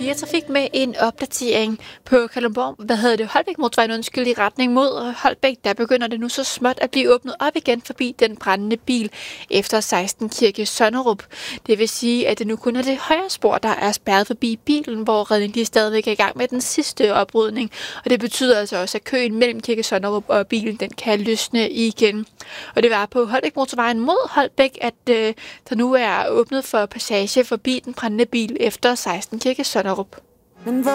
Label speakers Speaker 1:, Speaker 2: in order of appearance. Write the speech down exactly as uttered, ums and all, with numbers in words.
Speaker 1: fire Trafik med en opdatering på Kalundborg, hvad hedder det, Holbæk motorvejen, undskyld, i retning mod Holbæk. Der begynder det nu så småt at blive åbnet op igen forbi den brændende bil efter seksten Kirke Sonnerup. Det vil sige, at det nu kun er det højre spor, der er spærret forbi bilen, hvor redningen de stadigvæk er i gang med den sidste oprydning. Og det betyder altså også, at køen mellem Kirke Sonnerup og bilen, den kan løsne igen. Og det var på Holbæk motorvejen mod Holbæk, at øh, der nu er åbnet for passage forbi den brændende bil efter seksten Kirke Sonnerup.